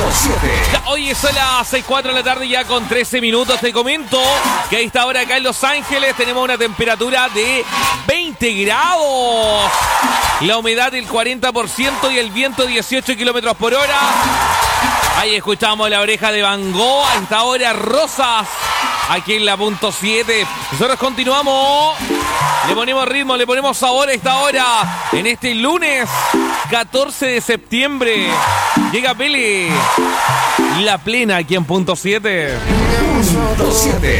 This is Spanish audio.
Hoy son las 6:04 de la tarde ya con 13 minutos. Te comento que a esta hora acá en Los Ángeles tenemos una temperatura de 20 grados. La humedad del 40% y el viento 18 kilómetros por hora. Ahí escuchamos La Oreja de Van Gogh. A esta hora Rosas. Aquí en la punto 7. Nosotros continuamos. Le ponemos ritmo, le ponemos sabor a esta hora. En este lunes 14 de septiembre. Llega Pele. La plena aquí en punto 7. Punto 7.